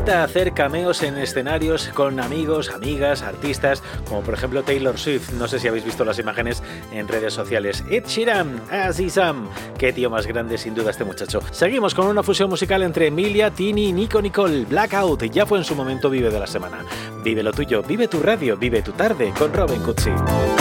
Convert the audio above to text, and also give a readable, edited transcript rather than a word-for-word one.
encanta hacer cameos en escenarios con amigos, amigas, artistas, como por ejemplo Taylor Swift. No sé si habéis visto las imágenes en redes sociales. Ed Sheeran, Azizam. Qué tío más grande sin duda este muchacho. Seguimos con una fusión musical entre Emilia, Tini, Nico Nicole. Blackout ya fue en su momento Vive de la semana. Vive lo tuyo, vive tu radio, vive tu tarde con Robin Cutsi.